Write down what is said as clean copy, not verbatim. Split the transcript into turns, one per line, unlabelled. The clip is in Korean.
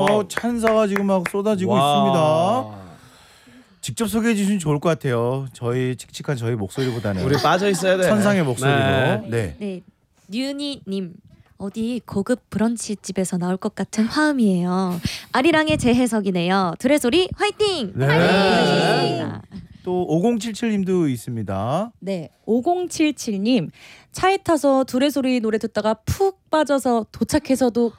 찬사가 지금 막 쏟아지고 있습니다. 직접 소개해 주시면 좋을 것 같아요. 저희 칙칙한 저희 목소리보다는
우리 빠져 있어야 돼.
천상의 목소리로.
네. 네. 뉴니님. 어디 고급 브런치 집에서 나올 것 같은 화음이에요. 아리랑의 재해석이네요. 드레소리 화이팅!
네.
하셨습니다.
또 5077님도 있습니다.
네, 5077님 차에 타서 두레소리 노래 듣다가 푹 빠져서 도착해서도